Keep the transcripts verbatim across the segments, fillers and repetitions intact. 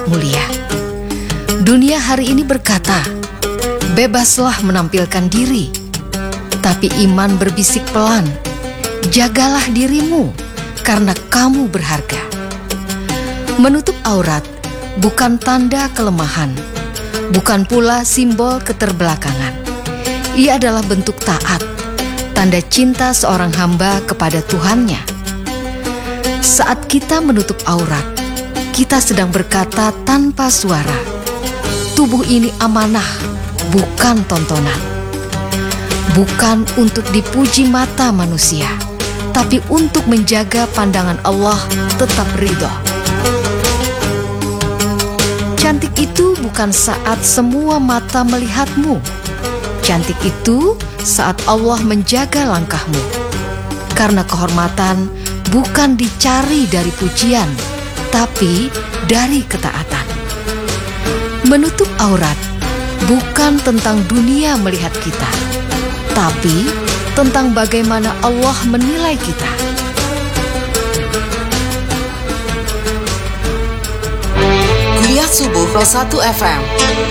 mulia. Dunia hari ini berkata, bebaslah menampilkan diri. Tapi iman berbisik pelan, jagalah dirimu karena kamu berharga. Menutup aurat bukan tanda kelemahan, bukan pula simbol keterbelakangan. Ia adalah bentuk taat, tanda cinta seorang hamba kepada Tuhannya. Saat kita menutup aurat, kita sedang berkata tanpa suara, tubuh ini amanah, bukan tontonan. Bukan untuk dipuji mata manusia, tapi untuk menjaga pandangan Allah tetap ridho. Cantik itu bukan saat semua mata melihatmu. Cantik itu saat Allah menjaga langkahmu. Karena kehormatan bukan dicari dari pujian, tapi dari ketaatan. Menutup aurat bukan tentang dunia melihat kita, tapi tentang bagaimana Allah menilai kita. Kuliah Subuh Pro satu F M.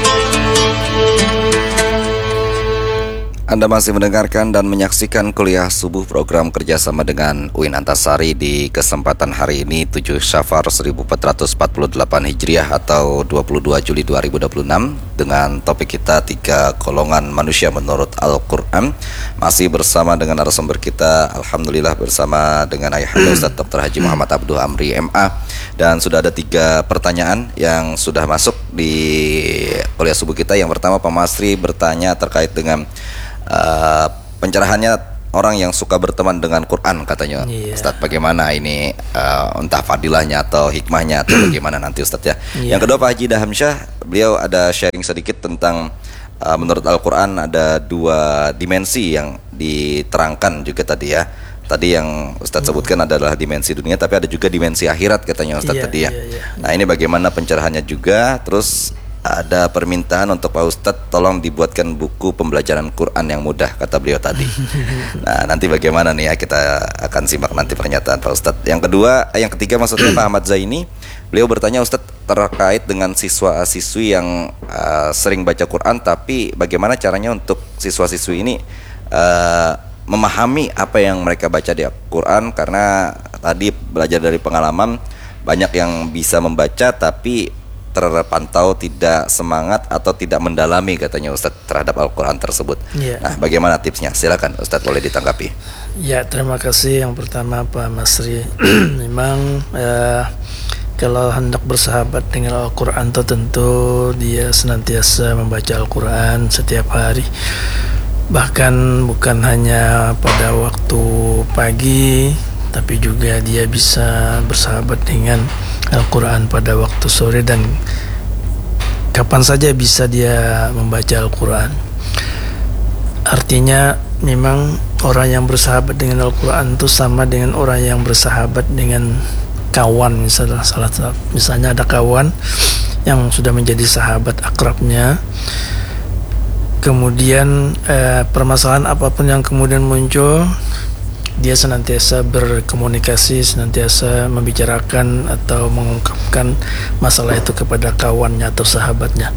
Anda masih mendengarkan dan menyaksikan Kuliah Subuh, program kerjasama dengan U I N Antasari di kesempatan hari ini tujuh Syafar seribu empat ratus empat puluh delapan Hijriah atau dua puluh dua Juli dua ribu dua puluh enam, dengan topik kita tiga golongan manusia menurut Al-Quran. Masih bersama dengan narasumber kita, Alhamdulillah bersama dengan Ayahanda Ustaz Doktor Haji Muhammad Abdul Amri M A. Dan sudah ada tiga pertanyaan yang sudah masuk di Kuliah Subuh kita. Yang pertama, Pak Masri bertanya terkait dengan Uh, pencerahannya orang yang suka berteman dengan Quran, katanya. Yeah. Ustadz, bagaimana ini, uh, entah fadilahnya atau hikmahnya atau bagaimana nanti Ustadz ya. Yeah. Yang kedua, Pak Haji Dahamsyah, beliau ada sharing sedikit tentang uh, menurut Al-Quran ada dua dimensi yang diterangkan juga tadi ya. Tadi yang Ustadz sebutkan adalah dimensi dunia, tapi ada juga dimensi akhirat katanya Ustadz yeah, tadi ya. Yeah, yeah. Nah, ini bagaimana pencerahannya juga. Terus ada permintaan untuk Pak Ustadz tolong dibuatkan buku pembelajaran Quran yang mudah, kata beliau tadi. Nah, nanti bagaimana nih ya, kita akan simak nanti pernyataan Pak Ustadz. Yang kedua, yang ketiga maksudnya Pak Ahmad Zaini, beliau bertanya Ustadz terkait dengan siswa-siswi yang uh, sering baca Quran, tapi bagaimana caranya untuk siswa-siswi ini uh, memahami apa yang mereka baca di Quran, karena tadi belajar dari pengalaman banyak yang bisa membaca tapi terpantau tidak semangat atau tidak mendalami, katanya Ustadz, terhadap Al-Quran tersebut. Yeah. Nah, bagaimana tipsnya? Silakan Ustadz, boleh ditanggapi. Ya, terima kasih. Yang pertama Pak Masri, memang eh, kalau hendak bersahabat dengan Al-Quran itu tentu dia senantiasa membaca Al-Quran setiap hari. Bahkan bukan hanya pada waktu pagi, tapi juga dia bisa bersahabat dengan Al-Quran pada waktu sore dan kapan saja bisa dia membaca Al-Quran. Artinya memang orang yang bersahabat dengan Al-Quran itu sama dengan orang yang bersahabat dengan kawan. Misalnya, salah, misalnya ada kawan yang sudah menjadi sahabat akrabnya, kemudian eh, permasalahan apapun yang kemudian muncul, dia senantiasa berkomunikasi, senantiasa membicarakan atau mengungkapkan masalah itu kepada kawannya atau sahabatnya.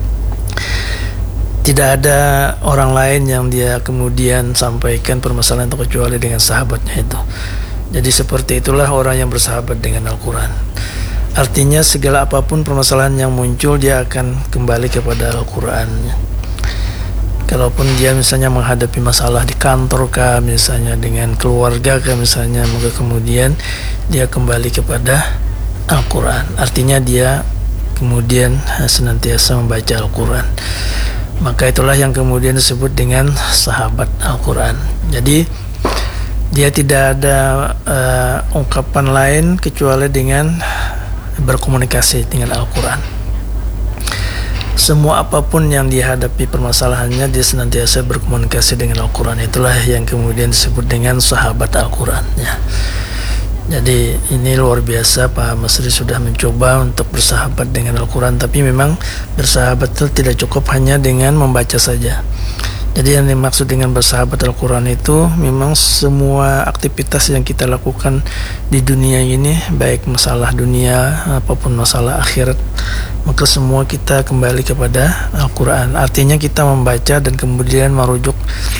Tidak ada orang lain yang dia kemudian sampaikan permasalahan itu kecuali dengan sahabatnya itu. Jadi seperti itulah orang yang bersahabat dengan Al-Quran. Artinya segala apapun permasalahan yang muncul, dia akan kembali kepada Al-Quran. Kalaupun dia misalnya menghadapi masalah di kantor kah, misalnya dengan keluarga kah, misalnya, maka kemudian dia kembali kepada Al-Quran. Artinya dia kemudian senantiasa membaca Al-Quran. Maka itulah yang kemudian disebut dengan sahabat Al-Quran. Jadi dia tidak ada uh, ungkapan lain kecuali dengan berkomunikasi dengan Al-Quran. Semua apapun yang dihadapi permasalahannya, dia senantiasa berkomunikasi dengan Al-Quran. Itulah yang kemudian disebut dengan sahabat Al-Quran ya. Jadi ini luar biasa, Pak Masri sudah mencoba untuk bersahabat dengan Al-Quran. Tapi memang bersahabat itu tidak cukup hanya dengan membaca saja. Jadi yang dimaksud dengan bersahabat Al-Quran itu memang semua aktivitas yang kita lakukan di dunia ini, baik masalah dunia apapun masalah akhirat, maka semua kita kembali kepada Al-Quran. Artinya kita membaca dan kemudian merujuk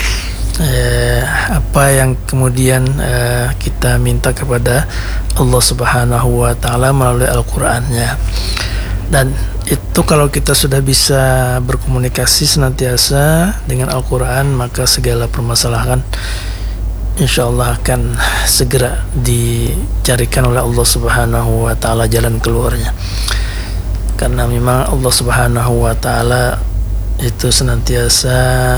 eh, apa yang kemudian eh, kita minta kepada Allah Subhanahu wa Ta'ala melalui Al-Qurannya. Dan itu kalau kita sudah bisa berkomunikasi senantiasa dengan Al-Quran, maka segala permasalahan insya Allah akan segera dicarikan oleh Allah Subhanahu wa Ta'ala jalan keluarnya. Karena memang Allah Subhanahu wa Ta'ala itu senantiasa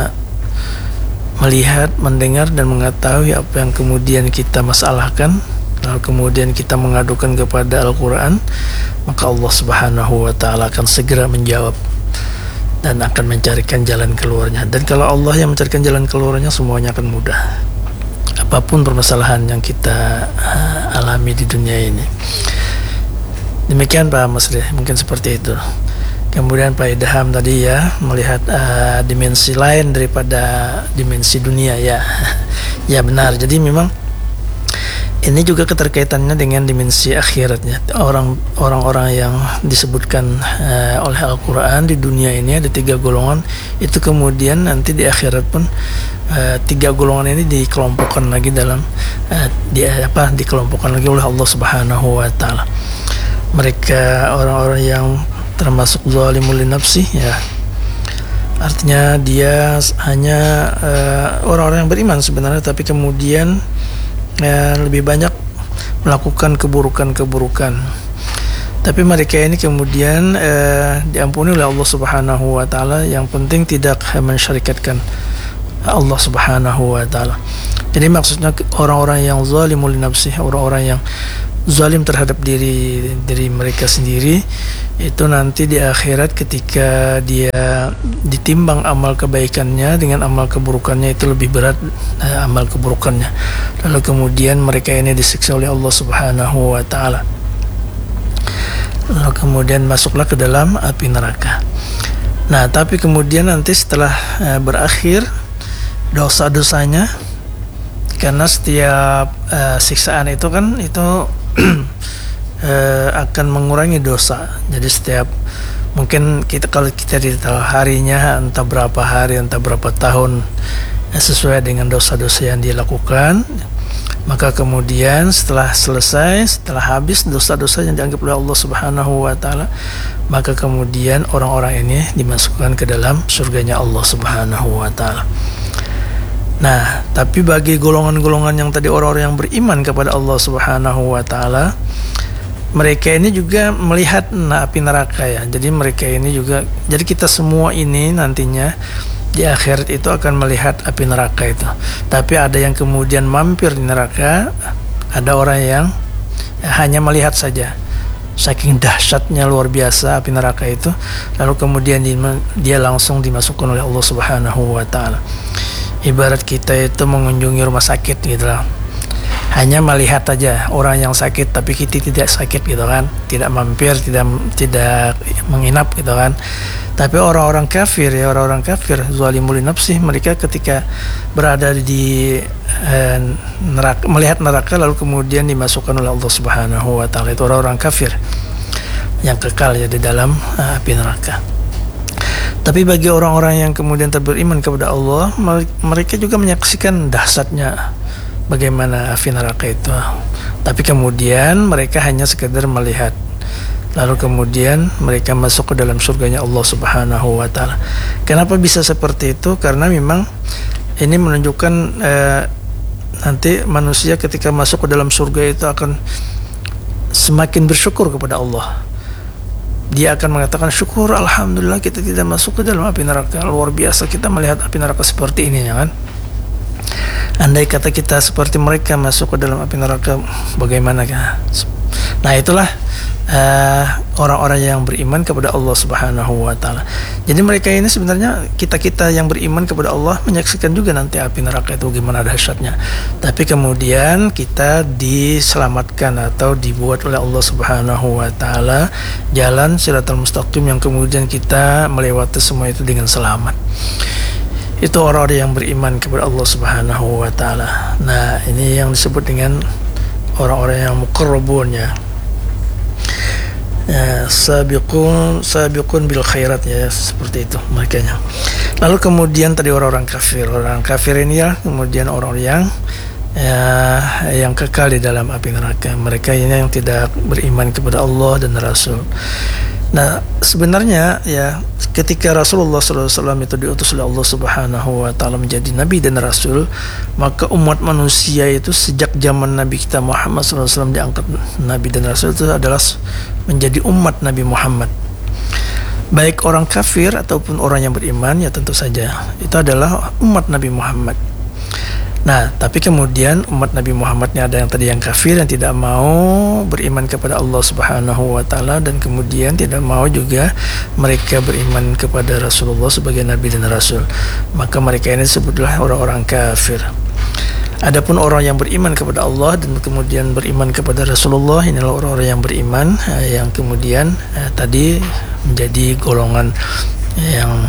melihat, mendengar dan mengetahui apa yang kemudian kita masalahkan. Lalu kemudian kita mengadukan kepada Al-Quran, maka Allah Subhanahu wa Ta'ala akan segera menjawab dan akan mencarikan jalan keluarnya. Dan kalau Allah yang mencarikan jalan keluarnya, semuanya akan mudah, apapun permasalahan yang kita uh, alami di dunia ini. Demikian Pak Masri, mungkin seperti itu. Kemudian Pak Idham tadi ya, melihat uh, dimensi lain daripada dimensi dunia ya. Ya benar, jadi memang ini juga keterkaitannya dengan dimensi akhiratnya. Orang orang-orang yang disebutkan uh, oleh Al-Quran di dunia ini ada tiga golongan. Itu kemudian nanti di akhirat pun uh, tiga golongan ini dikelompokkan lagi dalam uh, di apa dikelompokkan lagi oleh Allah Subhanahu wa Ta'ala. Mereka orang-orang yang termasuk zalimul linafsi ya. Artinya dia hanya uh, orang-orang yang beriman sebenarnya, tapi kemudian ya, lebih banyak melakukan keburukan-keburukan. Tapi mereka ini kemudian eh, diampuni oleh Allah Subhanahu wa Ta'ala. Yang penting tidak mensyarikatkan Allah Subhanahu wa Ta'ala. Jadi maksudnya orang-orang yang zalimul nafsi, orang-orang yang zalim terhadap diri diri mereka sendiri, itu nanti di akhirat ketika dia ditimbang amal kebaikannya dengan amal keburukannya, itu lebih berat eh, amal keburukannya. Lalu kemudian mereka ini disiksa oleh Allah Subhanahu wa Ta'ala. Lalu kemudian masuklah ke dalam api neraka. Nah, tapi kemudian nanti setelah eh, berakhir dosa-dosanya, karena setiap eh, siksaan itu kan itu Uh, akan mengurangi dosa. Jadi setiap mungkin kita kalau kita ditahu harinya entah berapa hari entah berapa tahun eh, sesuai dengan dosa-dosa yang dia lakukan, maka kemudian setelah selesai, setelah habis dosa-dosa yang dianggap oleh Allah Subhanahu wa Ta'ala, maka kemudian orang-orang ini dimasukkan ke dalam surganya Allah Subhanahu wa Ta'ala. Nah, tapi bagi golongan-golongan yang tadi orang-orang yang beriman kepada Allah Subhanahu wa Ta'ala, mereka ini juga melihat nah, api neraka ya. Jadi mereka ini juga, jadi kita semua ini nantinya di akhirat itu akan melihat api neraka itu. Tapi ada yang kemudian mampir di neraka, ada orang yang hanya melihat saja. Saking dahsyatnya luar biasa api neraka itu, lalu kemudian dia langsung dimasukkan oleh Allah Subhanahu wa Ta'ala. Ibarat kita itu mengunjungi rumah sakit gitu lah. Hanya melihat aja orang yang sakit, tapi kita tidak sakit gitu kan, tidak mampir, tidak tidak menginap gitu kan. Tapi orang-orang kafir ya, orang-orang kafir zalimul nafsi, mereka ketika berada di eh, neraka, melihat neraka lalu kemudian dimasukkan oleh Allah Subhanahu wa Ta'ala, itu orang-orang kafir yang kekal ya di dalam uh, api neraka. Tapi bagi orang-orang yang kemudian beriman kepada Allah, mereka juga menyaksikan dahsyatnya bagaimana api neraka itu. Tapi kemudian mereka hanya sekedar melihat. Lalu kemudian mereka masuk ke dalam surganya Allah Subhanahu wa Ta'ala. Kenapa bisa seperti itu? Karena memang ini menunjukkan eh, nanti manusia ketika masuk ke dalam surga itu akan semakin bersyukur kepada Allah. Dia akan mengatakan, syukur alhamdulillah kita tidak masuk ke dalam api neraka. Luar biasa kita melihat api neraka seperti ini ya kan. Andai kata kita seperti mereka masuk ke dalam api neraka, bagaimana kan? Nah itulah uh, orang-orang yang beriman kepada Allah Subhanahu wa Ta'ala. Jadi mereka ini sebenarnya kita-kita yang beriman kepada Allah menyaksikan juga nanti api neraka itu gimana dahsyatnya. Tapi kemudian kita diselamatkan atau dibuat oleh Allah Subhanahu wa Ta'ala jalan Shiratal Mustaqim yang kemudian kita melewati semua itu dengan selamat. itu orang-orang yang beriman kepada Allah Subhanahu wa taala. Nah, ini yang disebut dengan orang-orang yang muqarrabun ya. Ya, sabiqun sabiqun bil khairat ya, seperti itu makanya. Lalu kemudian tadi orang-orang kafir. Orang kafir ini ya kemudian orang yang ya, yang kekal di dalam api neraka. Mereka ini yang tidak beriman kepada Allah dan Rasul. Nah, sebenarnya ya ketika Rasulullah shallallahu alaihi wasallam itu diutus oleh Allah Subhanahu wa taala menjadi nabi dan rasul, maka umat manusia itu sejak zaman Nabi kita Muhammad shallallahu alaihi wasallam diangkat nabi dan rasul itu adalah menjadi umat Nabi Muhammad. Baik orang kafir ataupun orang yang beriman ya tentu saja itu adalah umat Nabi Muhammad. Nah, tapi kemudian umat Nabi Muhammad ini ada yang tadi yang kafir, yang tidak mau beriman kepada Allah Subhanahu wa taala, dan kemudian tidak mau juga mereka beriman kepada Rasulullah sebagai nabi dan rasul. Maka mereka ini disebutlah orang-orang kafir. Adapun orang yang beriman kepada Allah dan kemudian beriman kepada Rasulullah, inilah orang-orang yang beriman yang kemudian eh, tadi menjadi golongan yang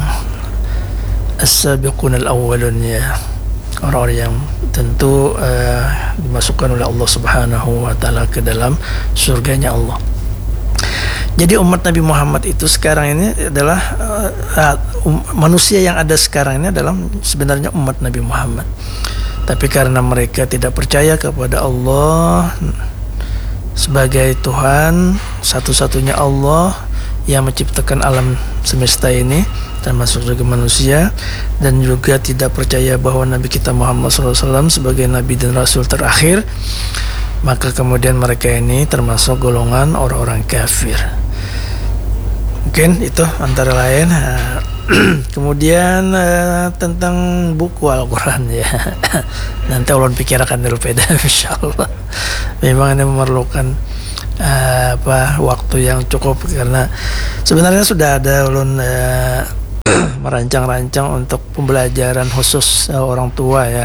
as-sabiqun al-awwalun ya. Orang-orang yang tentu uh, dimasukkan oleh Allah Subhanahu wa taala ke dalam surganya Allah. Jadi umat Nabi Muhammad itu sekarang ini adalah uh, um, manusia yang ada sekarang ini adalah sebenarnya umat Nabi Muhammad. Tapi karena mereka tidak percaya kepada Allah sebagai Tuhan, satu-satunya Allah yang menciptakan alam semesta ini termasuk juga manusia, dan juga tidak percaya bahwa Nabi kita Muhammad shallallahu alaihi wasallam sebagai Nabi dan Rasul terakhir, maka kemudian mereka ini termasuk golongan orang-orang kafir. Mungkin itu antara lain. Kemudian uh, tentang buku Al-Quran ya, nanti ulun pikirkan dulu peda insyaallah. Memang ini memerlukan uh, apa waktu yang cukup, karena sebenarnya sudah ada ulun uh, merancang-rancang untuk pembelajaran khusus uh, orang tua ya.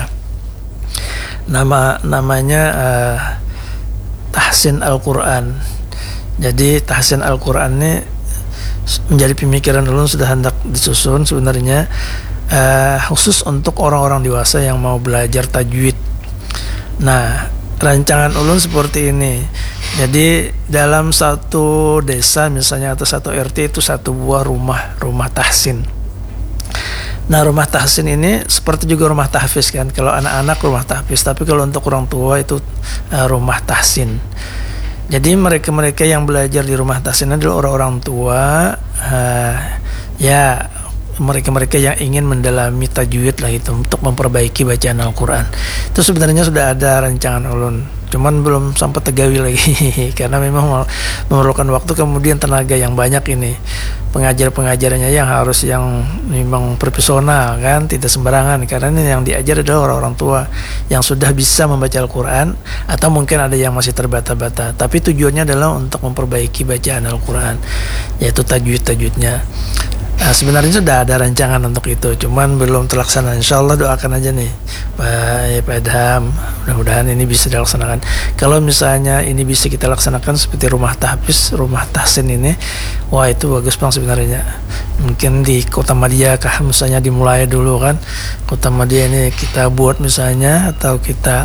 Nama namanya uh, Tahsin Al-Quran. Jadi Tahsin Al-Quran ini menjadi pemikiran ulun, sudah hendak disusun sebenarnya uh, khusus untuk orang-orang dewasa yang mau belajar tajwid. Nah, rancangan ulun seperti ini. Jadi dalam satu desa misalnya atau satu R T itu satu buah rumah rumah tahsin. Nah, rumah tahsin ini seperti juga rumah tahfiz kan. Kalau anak-anak rumah tahfiz, tapi kalau untuk orang tua itu uh, rumah tahsin. Jadi mereka-mereka yang belajar di rumah tahsin adalah orang-orang tua, uh, ya mereka-mereka yang ingin mendalami tajwid lah itu, untuk memperbaiki bacaan Al-Quran. Itu sebenarnya sudah ada rancangan ulun, cuman belum sampai tegawi lagi karena memang memerlukan waktu, kemudian tenaga yang banyak ini. Pengajar-pengajarannya yang harus yang memang profesional kan, tidak sembarangan, karena ini yang diajar adalah orang-orang tua yang sudah bisa membaca Al-Quran, atau mungkin ada yang masih terbata-bata, tapi tujuannya adalah untuk memperbaiki bacaan Al-Quran, yaitu tajwid-tajwidnya. Nah, sebenarnya sudah ada rancangan untuk itu, cuman belum terlaksana. Insyaallah doakan aja nih Pak Pak Adham, mudah-mudahan ini bisa dilaksanakan. Kalau misalnya ini bisa kita laksanakan seperti rumah tahfiz, rumah tahsin ini, wah itu bagus bang sebenarnya. Mungkin di Kota Madia kah misalnya dimulai dulu kan, Kota Madia ini kita buat misalnya, atau kita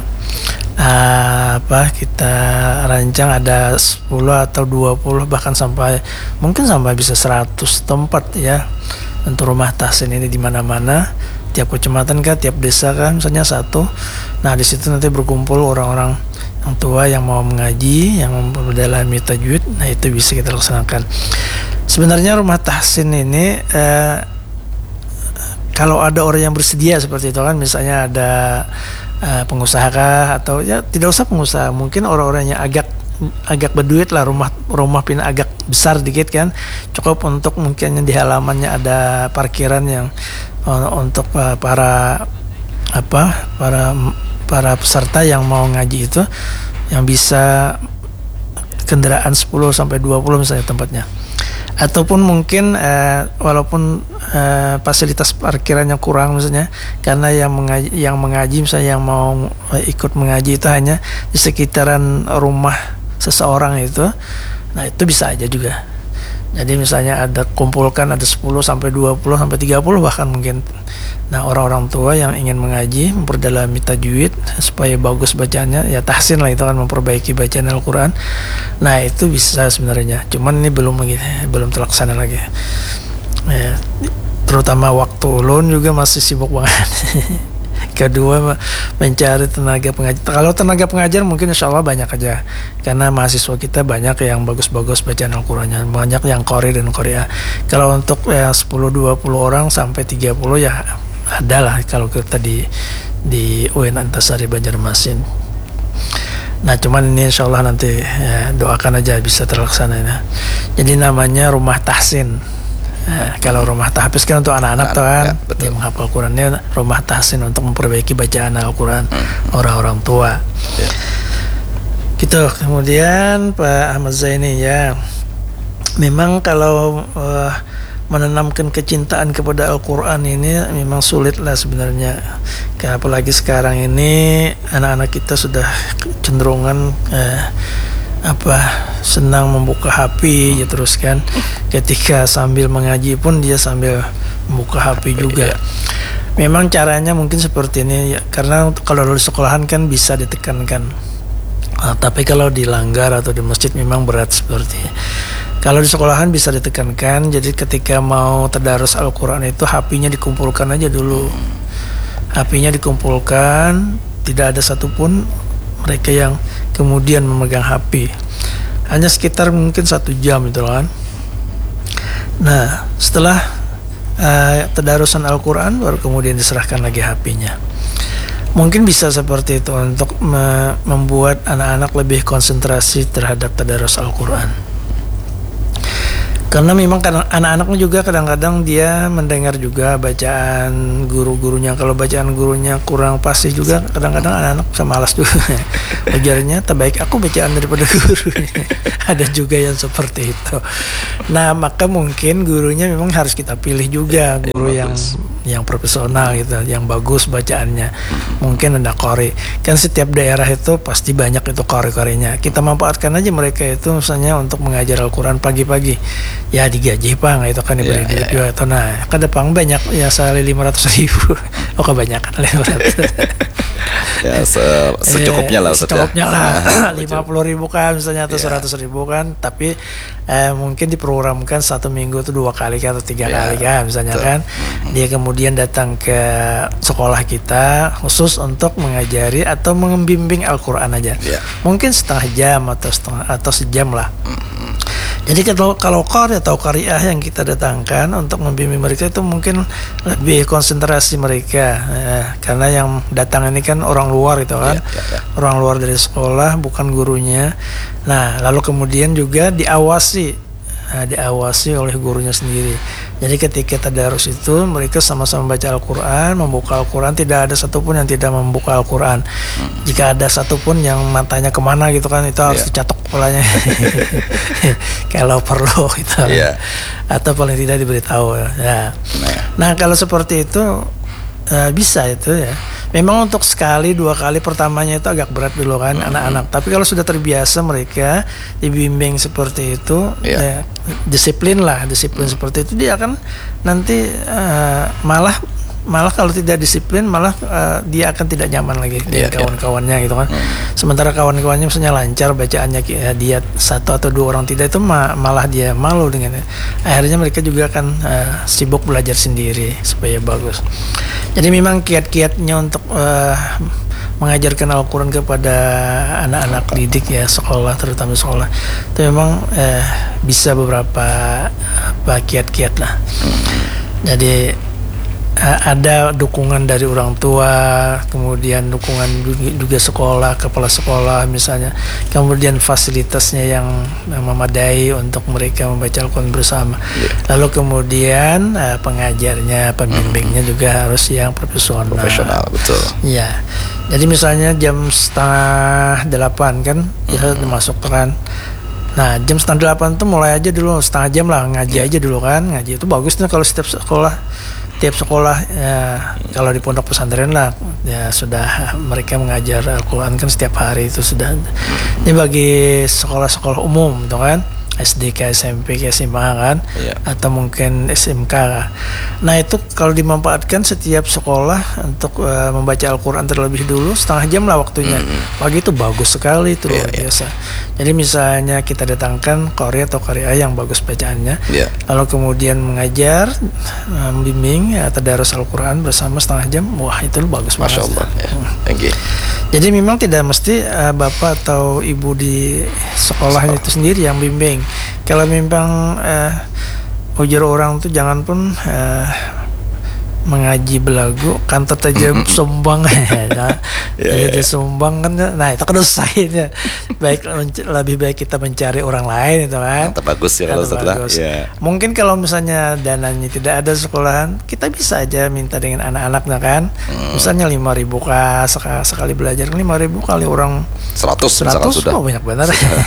uh, apa kita rancang ada sepuluh atau dua puluh bahkan sampai mungkin sampai bisa seratus tempat ya untuk rumah tahsin ini di mana-mana, tiap kecamatan kah, tiap desa kah misalnya satu. Nah, di situ nanti berkumpul orang-orang yang tua yang mau mengaji, yang mempelajari tajwid. Nah, itu bisa kita laksanakan. Sebenarnya rumah tahsin ini eh, kalau ada orang yang bersedia seperti itu kan, misalnya ada eh, pengusaha kah, atau ya tidak usah pengusaha, mungkin orang-orang yang agak agak berduit lah, rumah rumah pin agak besar dikit kan, cukup untuk mungkin di halamannya ada parkiran yang uh, untuk uh, para apa para para peserta yang mau ngaji itu, yang bisa kendaraan sepuluh sampai dua puluh misalnya tempatnya. Ataupun mungkin uh, walaupun uh, fasilitas parkirannya kurang misalnya, karena yang mengaji, yang mengaji misalnya yang mau uh, ikut mengaji itu hanya di sekitaran rumah seseorang itu, nah itu bisa aja juga. Jadi misalnya ada kumpulkan ada sepuluh sampai dua puluh sampai tiga puluh bahkan mungkin. Nah, orang-orang tua yang ingin mengaji, memperdalami tajwid supaya bagus bacaannya, ya tahsin lah, itu kan memperbaiki bacaan Al-Qur'an. Nah, itu bisa sebenarnya. Cuman ini belum lagi belum terlaksana lagi. Ya, terutama waktu ulun juga masih sibuk banget. Kedua, mencari tenaga pengajar. Kalau tenaga pengajar mungkin insya Allah banyak aja, karena mahasiswa kita banyak yang bagus-bagus bacaan Al-Qurannya, banyak yang Qori dan Qoria. Kalau untuk ya sepuluh dua puluh orang sampai tiga puluh ya ada lah kalau kita di di U I N Antasari Banjarmasin. Nah, cuman ini insya Allah nanti ya, doakan aja bisa terlaksana ya. Jadi namanya rumah tahsin. Nah, kalau rumah tahfiz kan untuk anak-anak tuh kan, ya, yang menghafal Qurannya, rumah tahsin untuk memperbaiki bacaan Al-Quran hmm. orang-orang tua. Ya. Gitu. Kemudian Pak Ahmad Zaini, ya, memang kalau uh, menanamkan kecintaan kepada Al-Quran ini memang sulit lah sebenarnya. Apalagi sekarang ini anak-anak kita sudah cenderungan uh, apa senang membuka H P ya, terus kan ketika sambil mengaji pun dia sambil membuka H P juga. Memang caranya mungkin seperti ini ya, karena kalau di sekolahan kan bisa ditekankan, nah, tapi kalau dilanggar atau di masjid memang berat seperti ini. Kalau di sekolahan bisa ditekankan, jadi ketika mau tadarus Al-Quran itu H P-nya dikumpulkan aja dulu, H P-nya dikumpulkan, tidak ada satupun mereka yang kemudian memegang H P, hanya sekitar mungkin satu jam itu kan. Nah, setelah uh, tadarusan Al-Quran baru kemudian diserahkan lagi H P-nya. Mungkin bisa seperti itu untuk me- membuat anak-anak lebih konsentrasi terhadap tadarus Al-Quran. Karena memang kadang, anak-anaknya juga kadang-kadang dia mendengar juga bacaan guru-gurunya. Kalau bacaan gurunya kurang pasti juga, kadang-kadang anak-anak bisa malas juga. Ujarnya, terbaik aku bacaan daripada guru. Ada juga yang seperti itu. Nah, maka mungkin gurunya memang harus kita pilih juga, guru yang yang profesional gitu, yang bagus bacaannya. Mungkin ada Qori. Kan setiap daerah itu pasti banyak itu Qori-Qorinya. Kita manfaatkan aja mereka itu misalnya untuk mengajar Al-Quran pagi-pagi. Ya digaji Pang, itu kan diberi duit juga. Atau nah, kan Pang banyak ya sekali lima ratus ribu. Oh kebanyakan lima ratus. Ya se secukupnya lah, secukupnya lah. Lima puluh ribu kan misalnya atau seratus ribu kan, tapi eh, mungkin diprogramkan satu minggu itu dua kali atau tiga ya, kali kan misalnya betul. Kan dia kemudian datang ke sekolah kita khusus untuk mengajari atau membimbing Al-Quran aja ya. Mungkin setengah jam atau setengah atau sejam lah. Jadi kalau kalau Qori atau Qariah yang kita datangkan untuk membimbing mereka itu mungkin lebih konsentrasi mereka, eh, karena yang datang ini kan orang luar itu kan, ya, ya, ya. Orang luar dari sekolah bukan gurunya. Nah, lalu kemudian juga diawasi. Nah, diawasi oleh gurunya sendiri. Jadi ketika tadarus itu mereka sama-sama baca Al-Quran, membuka Al-Quran, tidak ada satupun yang tidak membuka Al-Quran. Hmm. Jika ada satupun yang matanya kemana gitu kan, itu harus yeah. dicatok kepalanya. Kalau perlu itu. Yeah. Atau paling tidak diberitahu. Ya. Nah, nah kalau seperti itu uh, bisa itu ya. Memang untuk sekali dua kali pertamanya itu agak berat dulu kan mm-hmm. anak-anak. Tapi kalau sudah terbiasa mereka dibimbing seperti itu, yeah. ya, disiplin lah, disiplin mm-hmm. seperti itu, dia akan nanti uh, malah malah kalau tidak disiplin malah uh, dia akan tidak nyaman lagi dengan yeah, kawan-kawannya yeah. gitu kan. Mm-hmm. Sementara kawan-kawannya misalnya lancar bacaannya, ya, dia satu atau dua orang tidak, itu ma- malah dia malu dengannya. Akhirnya mereka juga akan uh, sibuk belajar sendiri supaya bagus. Jadi memang kiat-kiatnya untuk uh, mengajarkan Al-Quran kepada anak-anak didik ya, sekolah, terutama sekolah, itu memang uh, bisa beberapa apa, kiat-kiat lah. Jadi uh, ada dukungan dari orang tua, kemudian dukungan juga sekolah, kepala sekolah misalnya, kemudian fasilitasnya yang memadai untuk mereka membaca Al-Quran bersama. Lalu kemudian uh, pengajarnya, pembimbingnya hmm. juga harus yang profesional. Profesional, betul. Ya, jadi misalnya jam setengah delapan kan, ya hmm. masuk kan. Nah, jam setengah delapan tuh mulai aja dulu, setengah jam lah ngaji aja dulu kan. Ngaji itu bagus nih kalau setiap sekolah. Tiap sekolah ya, kalau di pondok pesantren lah ya sudah mereka mengajar Al-Quran kan setiap hari itu sudah. Ini bagi sekolah-sekolah umum, tuh kan. S D ke S M P ke S M A kan, Iya. atau mungkin S M K. Nah itu kalau dimanfaatkan setiap sekolah untuk uh, membaca Al-Quran terlebih dulu setengah jam lah waktunya. Mm-hmm. Pagi itu bagus sekali, itu luar Iya, iya. biasa. Jadi misalnya kita datangkan qori atau qari'ah yang bagus bacaannya, Iya. lalu kemudian mengajar, uh, membimbing ya, tadarus Al-Quran bersama setengah jam, wah itu bagus Masya banget. Allah. Ya. Oke. Jadi memang tidak mesti uh, bapak atau ibu di sekolahnya itu sendiri yang bimbing. Kalau memang uh, ujar orang tuh jangan pun uh, mengaji belagu kantor aja sumbang nah, Ya, ya, jadi ya. sumbang kan, nah itu kan dosainnya. Baik, lebih baik kita mencari orang lain itu kan. Mantap, bagus ya kalau Atau setelah. bagus. Ya. Mungkin kalau misalnya dananya tidak ada sekolahan, kita bisa aja minta dengan anak-anaknya kan. Hmm. Misalnya lima ribu kah sekali, sekali belajar, lima ribu kali orang Seratus misalkan seratus, sudah. oh banyak benar.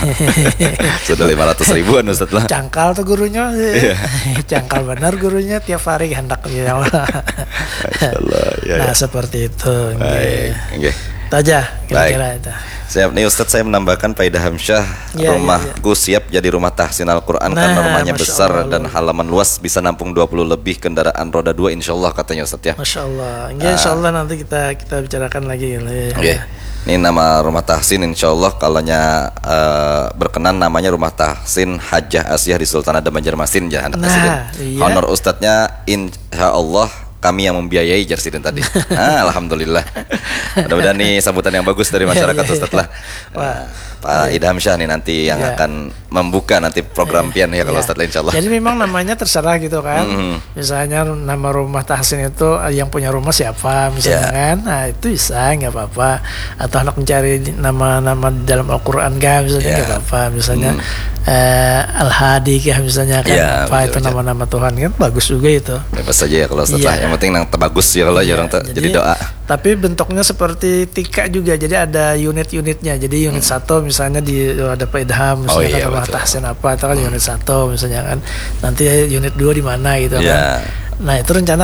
Sudah lima ratus ribuan Ustaz lah. Cangkal tuh gurunya. Iya. Cangkal benar gurunya, tiap hari hendak ya. Masya Allah. Ya, Nah ya. seperti itu. Baik. Oke. Itu aja kira-kira itu. Siap nih Ustadz, saya menambahkan Faidah Hamsyah, Ya, rumahku siap jadi rumah tahsin Al-Quran Nah, karena rumahnya Masya besar Allah. dan halaman luas, bisa nampung dua puluh lebih kendaraan roda dua insya Allah katanya Ustadz ya. Masya Allah. Ya, insya Allah nanti kita kita bicarakan lagi. Ya. Oke. Ini nama rumah tahsin insya Allah kalaunya eh, berkenan namanya rumah tahsin Hajah Asiyah di Sultanada Banjarmasin ya. Nah, iya. Honor Ustadznya insya Allah kami yang membiayai Jarsidin tadi. Ah, alhamdulillah. Mudah-mudahan nih sambutan yang bagus dari masyarakat Ustadz lah. Wah. Pak Idham Syah nih nanti yang Ya. akan membuka nanti program pian ya kalau Iya. Ustadz lah insya Allah. Jadi memang namanya terserah gitu kan. Mhm. Misalnya nama rumah tahsin itu yang punya rumah siapa misalnya Ya. kan. Nah itu bisa, nggak apa-apa. Atau anak mencari nama-nama di dalam Al-Quran kan misalnya, Ya. nggak apa-apa. Misalnya Hmm. eh, Al-Hadi kah misalnya kan. Ya, apa itu betul-betul. nama-nama Tuhan kan bagus juga itu. Bebas saja ya kalau Ustadz lah. Iya. Yang penting yang terbagus ya kalau Iya, orang ter- jadi doa. Tapi bentuknya seperti tika juga. Jadi ada unit-unitnya. Jadi unit satu misalnya di ada Pak Idham Oh misalnya iya, kan rumah betul. tahsin apa, atau kan unit satu misalnya kan. Nanti unit dua di mana gitu Iya. kan. Nah itu rencana